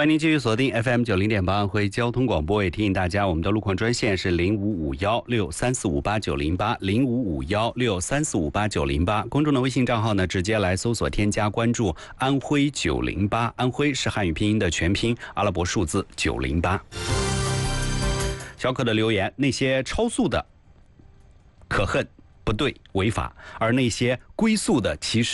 欢迎您继续锁定 FM 90.8安徽交通广播，也提醒大家，我们的路况专线是055163458908，055163458908。公众的微信账号呢，直接来搜索添加关注安徽908，安徽是汉语拼音的全拼，阿拉伯数字908。小可的留言：那些超速的可恨、不对、违法，而那些龟速的其实